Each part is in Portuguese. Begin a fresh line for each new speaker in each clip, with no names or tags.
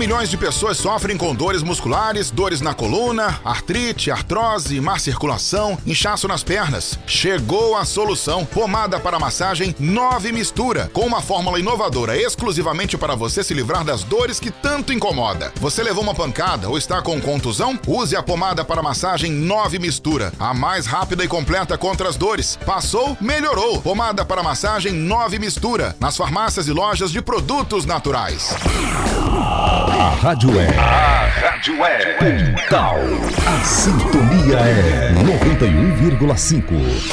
milhões de pessoas sofrem com dores musculares, dores na coluna, artrite, artrose, má circulação, inchaço nas pernas. Chegou a solução. Pomada para massagem 9 Mistura, com uma fórmula inovadora exclusivamente para você se livrar das dores que tanto incomoda. Você levou uma pancada ou está com contusão? Use a pomada para massagem 9 Mistura, a mais rápida e completa contra as dores. Passou? Melhorou. Pomada para massagem 9 Mistura, nas farmácias e lojas de produtos naturais.
A rádio é Puntal. A sintonia é 91,5.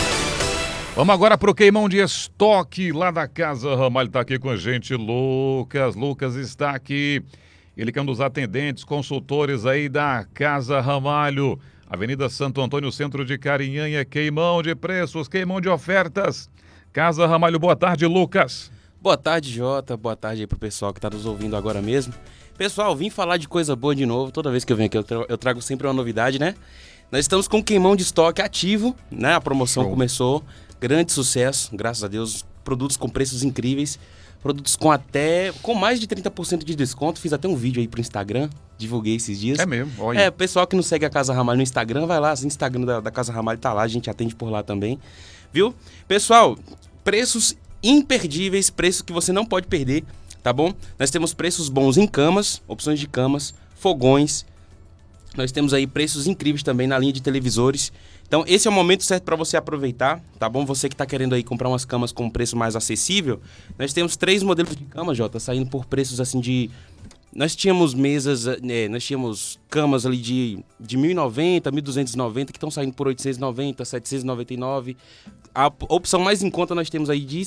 Vamos agora pro queimão de estoque lá da Casa Ramalho. Tá aqui com a gente Lucas. Lucas está aqui. Ele que é um dos atendentes, consultores aí da Casa Ramalho. Avenida Santo Antônio, centro de Carinhanha. Queimão de preços, queimão de ofertas. Casa Ramalho, boa tarde, Lucas.
Boa tarde, Jota. Boa tarde aí pro pessoal que tá nos ouvindo agora mesmo. Pessoal, vim falar de coisa boa de novo. Toda vez que eu venho aqui eu trago sempre uma novidade, né? Nós estamos com o queimão de estoque ativo, né? A promoção começou, grande sucesso, graças a Deus. Produtos com preços incríveis, produtos com mais de 30% de desconto. Fiz até um vídeo aí pro Instagram, divulguei esses dias.
É mesmo? Olha.
Pessoal que não segue a Casa Ramalho no Instagram, vai lá, o Instagram da Casa Ramalho tá lá, a gente atende por lá também, viu? Pessoal, preços imperdíveis, preço que você não pode perder, tá bom? Nós temos preços bons em camas, opções de camas, fogões. Nós temos aí preços incríveis também na linha de televisores. Então esse é o momento certo para você aproveitar, tá bom? Você que tá querendo aí comprar umas camas com um preço mais acessível, nós temos 3 modelos de cama, Jota, saindo por preços assim de... Nós tínhamos nós tínhamos camas ali de 1.090, 1.290, que estão saindo por 890, 799. A opção mais em conta nós temos aí de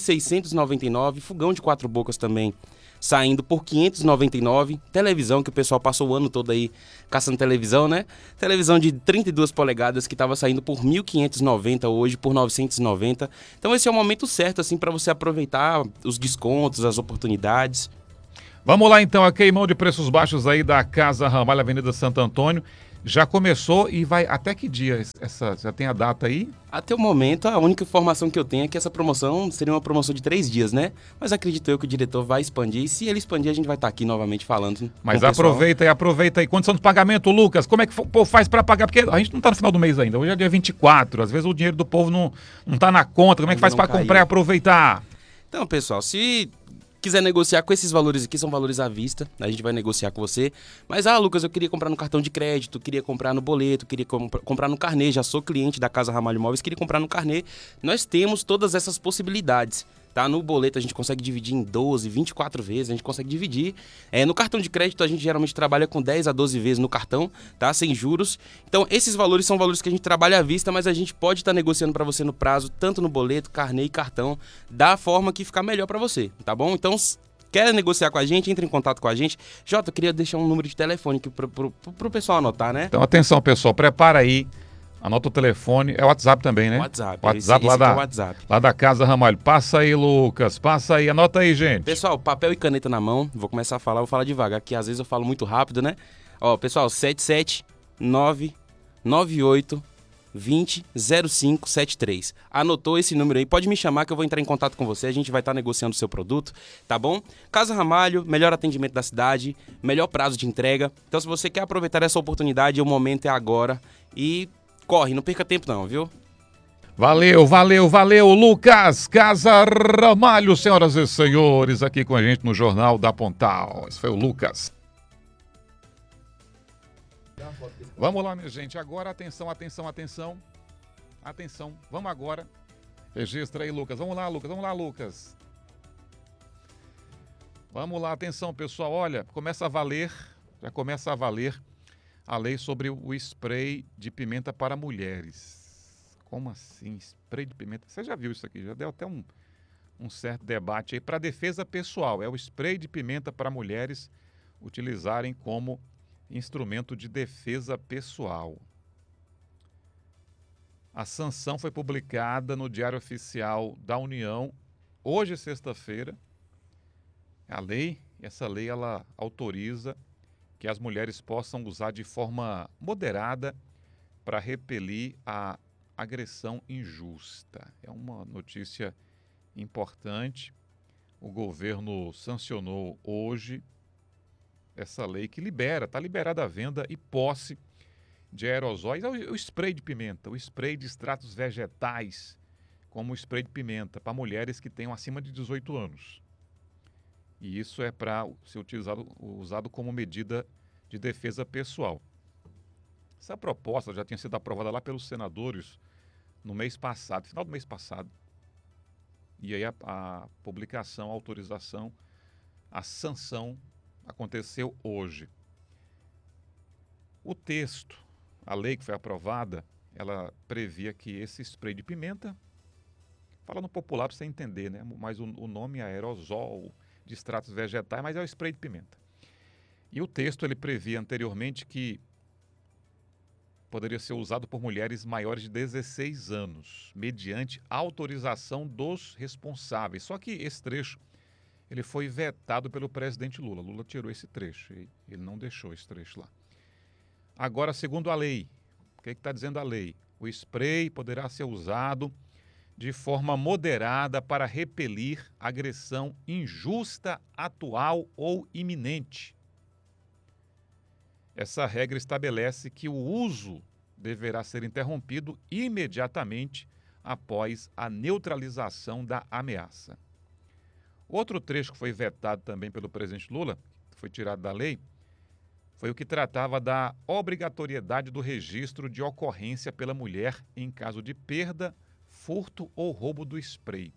699, fogão de 4 bocas também, saindo por 599. Televisão, que o pessoal passou o ano todo aí caçando televisão, né? Televisão de 32 polegadas que estava saindo por 1.590 hoje, por 990. Então esse é o momento certo, assim, para você aproveitar os descontos, as oportunidades.
Vamos lá então, a queimão de preços baixos aí da Casa Ramalho, Avenida Santo Antônio. Já começou e vai até que dia? Já tem a data aí?
Até o momento, a única informação que eu tenho é que essa promoção seria uma promoção de 3 dias, né? Mas acredito eu que o diretor vai expandir. E se ele expandir, a gente vai estar aqui novamente falando.
Mas aproveita aí. Condição de pagamento, Lucas, como é que o povo faz para pagar? Porque a gente não está no final do mês ainda. Hoje é dia 24. Às vezes o dinheiro do povo não está na conta. Como é que faz para comprar e aproveitar?
Então, pessoal, se quiser negociar com esses valores aqui, são valores à vista, a gente vai negociar com você. Mas, Lucas, eu queria comprar no cartão de crédito, queria comprar no boleto, queria comprar no carnê, já sou cliente da Casa Ramalho Imóveis, queria comprar no carnê. Nós temos todas essas possibilidades, tá? No boleto a gente consegue dividir em 12, 24 vezes, a gente consegue dividir. No cartão de crédito a gente geralmente trabalha com 10 a 12 vezes no cartão, tá? Sem juros. Então, esses valores são valores que a gente trabalha à vista, mas a gente pode estar negociando para você no prazo, tanto no boleto, carnê e cartão, da forma que ficar melhor para você, tá bom? Então, quer negociar com a gente, entre em contato com a gente. Jota, eu queria deixar um número de telefone aqui pro pessoal anotar, né?
Então, atenção, pessoal, prepara aí. Anota o telefone, é o WhatsApp também, né?
WhatsApp
lá da Casa Ramalho. Passa aí, Lucas, passa aí, anota aí, gente.
Pessoal, papel e caneta na mão, vou começar a falar, vou falar devagar, que às vezes eu falo muito rápido, né? Ó, pessoal, 77998200573. Anotou esse número aí, pode me chamar que eu vou entrar em contato com você, a gente vai estar negociando o seu produto, tá bom? Casa Ramalho, melhor atendimento da cidade, melhor prazo de entrega. Então, se você quer aproveitar essa oportunidade, o momento é agora e corre, não perca tempo não, viu?
Valeu, Lucas. Casa Ramalho, senhoras e senhores, aqui com a gente no Jornal da Pontal. Esse foi o Lucas. Vamos lá, minha gente. Agora, atenção. Vamos agora. Registra aí, Lucas. Vamos lá, Lucas. Vamos lá, atenção, pessoal. Olha, já começa a valer a lei sobre o spray de pimenta para mulheres. Como assim? Spray de pimenta? Você já viu isso aqui? Já deu até um certo debate aí para defesa pessoal. É o spray de pimenta para mulheres utilizarem como instrumento de defesa pessoal. A sanção foi publicada no Diário Oficial da União hoje, sexta-feira. Essa lei ela autoriza que as mulheres possam usar de forma moderada para repelir a agressão injusta. É uma notícia importante. O governo sancionou hoje essa lei que está liberada a venda e posse de aerosóis. O spray de pimenta, o spray de extratos vegetais, como o spray de pimenta, para mulheres que tenham acima de 18 anos. E isso é para ser usado como medida de defesa pessoal. Essa proposta já tinha sido aprovada lá pelos senadores no mês passado, final do mês passado. E aí a publicação, a autorização, a sanção aconteceu hoje. O texto, a lei que foi aprovada, ela previa que esse spray de pimenta, falando popular para você entender, né? Mas o nome é aerosol de extratos vegetais, mas é o spray de pimenta. E o texto ele previa anteriormente que poderia ser usado por mulheres maiores de 16 anos, mediante autorização dos responsáveis. Só que esse trecho ele foi vetado pelo presidente Lula. Lula tirou esse trecho, ele não deixou esse trecho lá. Agora, segundo a lei, o que está dizendo a lei? O spray poderá ser usado de forma moderada para repelir agressão injusta, atual ou iminente. Essa regra estabelece que o uso deverá ser interrompido imediatamente após a neutralização da ameaça. Outro trecho que foi vetado também pelo presidente Lula, que foi tirado da lei, foi o que tratava da obrigatoriedade do registro de ocorrência pela mulher em caso de perda, furto ou roubo do spray.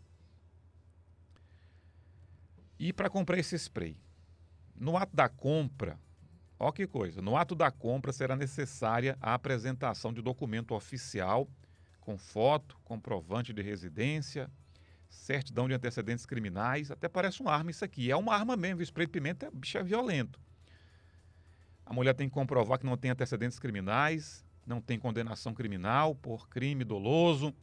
E para comprar esse spray, no ato da compra, olha que coisa, no ato da compra será necessária a apresentação de documento oficial com foto, comprovante de residência, certidão de antecedentes criminais, até parece uma arma isso aqui, é uma arma mesmo, o spray de pimenta, bicho é violento. A mulher tem que comprovar que não tem antecedentes criminais, não tem condenação criminal por crime doloso,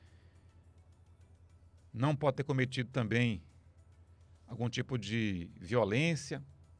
não pode ter cometido também algum tipo de violência.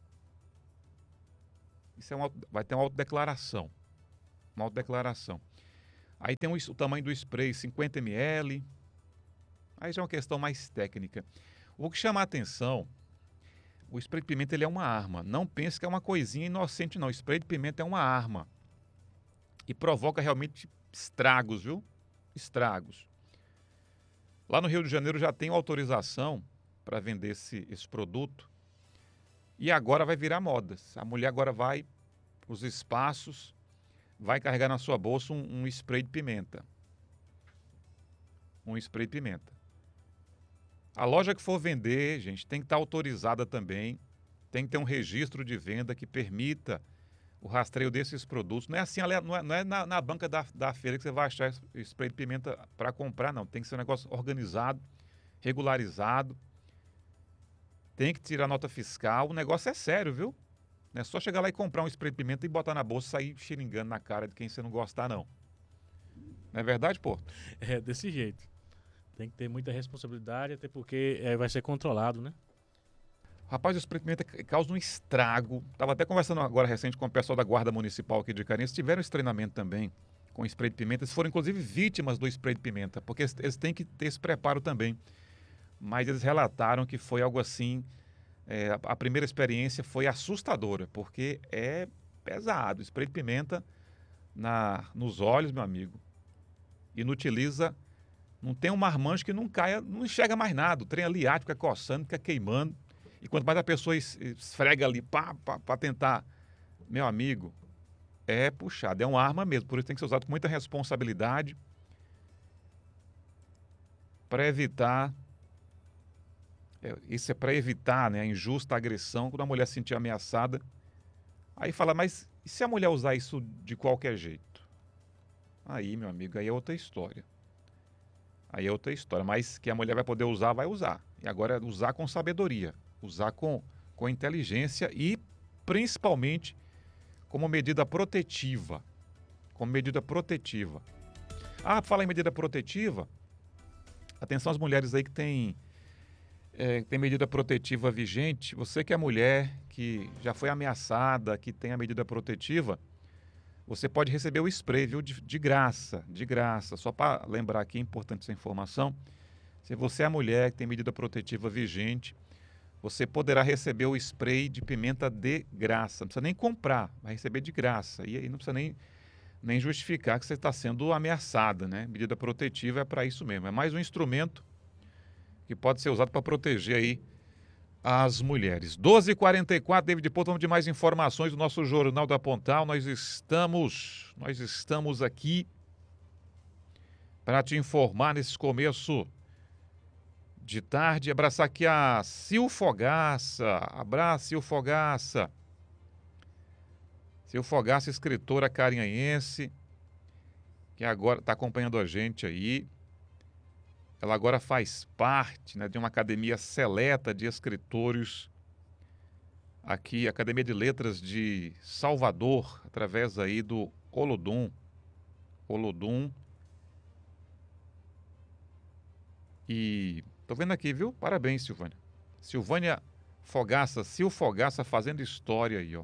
Isso vai ter uma autodeclaração. Uma autodeclaração. Aí tem o tamanho do spray, 50 ml. Aí já é uma questão mais técnica. O que chama a atenção, o spray de pimenta ele é uma arma. Não pense que é uma coisinha inocente, não. O spray de pimenta é uma arma. E provoca realmente estragos, viu? Estragos. Lá no Rio de Janeiro já tem autorização para vender esse produto. E agora vai virar moda. A mulher agora vai para os espaços, vai carregar na sua bolsa um spray de pimenta. Um spray de pimenta. A loja que for vender, gente, tem que estar autorizada também. Tem que ter um registro de venda que permita o rastreio desses produtos. Não é assim, não é na banca da feira que você vai achar spray de pimenta para comprar, não. Tem que ser um negócio organizado, regularizado. Tem que tirar nota fiscal. O negócio é sério, viu? Não é só chegar lá e comprar um spray de pimenta e botar na bolsa e sair xeringando na cara de quem você não gostar, não. Não é verdade, Porto?
É desse jeito. Tem que ter muita responsabilidade, até porque vai ser controlado, né?
Rapaz, o spray de pimenta causa um estrago. Estava até conversando agora recente com o pessoal da Guarda Municipal aqui de Carinhos. Eles tiveram esse treinamento também com spray de pimenta. Eles foram, inclusive, vítimas do spray de pimenta, porque eles têm que ter esse preparo também. Mas eles relataram que foi algo assim, a primeira experiência foi assustadora, porque é pesado. Spray de pimenta nos olhos, meu amigo, inutiliza, não tem um marmanjo que não caia, não enxerga mais nada, o trem ali fica coçando, fica queimando, e quanto mais a pessoa esfrega ali para tentar, meu amigo, é puxado, é uma arma mesmo, por isso tem que ser usado com muita responsabilidade para evitar. Isso é para evitar, né, a injusta agressão, quando a mulher se sentir ameaçada. Aí fala, mas e se a mulher usar isso de qualquer jeito? Aí, meu amigo, aí é outra história. Aí é outra história. Mas que a mulher vai poder usar, vai usar. E agora é usar com sabedoria, usar com inteligência e, principalmente, como medida protetiva. Como medida protetiva. Fala em medida protetiva. Atenção às mulheres aí que tem medida protetiva vigente. Você que é mulher, que já foi ameaçada, que tem a medida protetiva, você pode receber o spray, viu? De graça. Só para lembrar aqui, é importante essa informação. Se você é mulher que tem medida protetiva vigente, você poderá receber o spray de pimenta de graça. Não precisa nem comprar, vai receber de graça. E aí não precisa nem justificar que você está sendo ameaçada, né? Medida protetiva é para isso mesmo. É mais um instrumento que pode ser usado para proteger aí as mulheres. 12h44, David Porto, vamos de mais informações do nosso Jornal da Pontal. Nós estamos aqui para te informar nesse começo de tarde. Abraçar aqui a Sil Fogaça. Abraço, Sil Fogaça. Sil Fogaça, escritora carinhaense, que agora está acompanhando a gente aí. Ela agora faz parte, né, de uma academia seleta de escritores aqui, Academia de Letras de Salvador, através aí do Olodum. E tô vendo aqui, viu? Parabéns, Silvânia. Silvânia Fogaça, Sil Fogaça fazendo história aí, ó.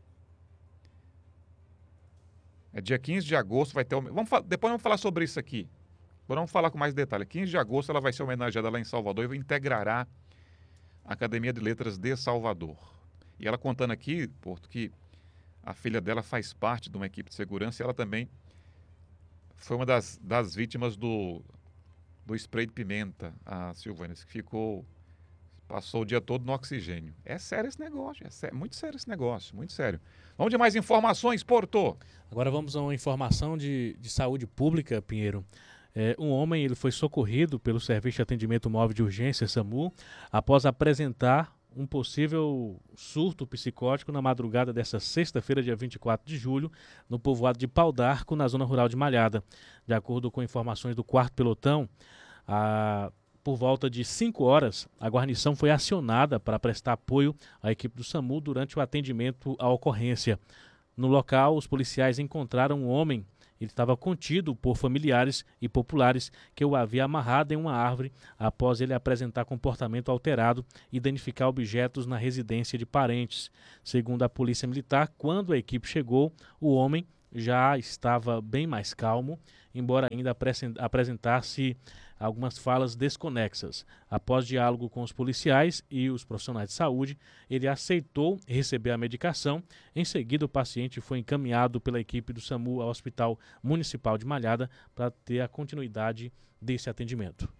É dia 15 de agosto, vai ter... Depois vamos falar sobre isso aqui. Agora vamos falar com mais detalhe. 15 de agosto ela vai ser homenageada lá em Salvador e integrará a Academia de Letras de Salvador. E ela contando aqui, Porto, que a filha dela faz parte de uma equipe de segurança e ela também foi uma das vítimas do spray de pimenta, a Silvânia, que passou o dia todo no oxigênio. É sério esse negócio, muito sério esse negócio, muito sério. Vamos de mais informações, Porto.
Agora vamos a uma informação de saúde pública, Pinheiro. Um homem ele foi socorrido pelo Serviço de Atendimento Móvel de Urgência, SAMU, após apresentar um possível surto psicótico na madrugada desta sexta-feira, dia 24 de julho, no povoado de Pau d'Arco, na zona rural de Malhada. De acordo com informações do 4º Pelotão, por volta de 5 horas, a guarnição foi acionada para prestar apoio à equipe do SAMU durante o atendimento à ocorrência. No local, os policiais encontraram um homem. Ele estava contido por familiares e populares que o havia amarrado em uma árvore após ele apresentar comportamento alterado e danificar objetos na residência de parentes. Segundo a Polícia Militar, quando a equipe chegou, o homem já estava bem mais calmo, embora ainda apresentasse algumas falas desconexas. Após diálogo com os policiais e os profissionais de saúde, ele aceitou receber a medicação. Em seguida, o paciente foi encaminhado pela equipe do SAMU ao Hospital Municipal de Malhada para ter a continuidade desse atendimento.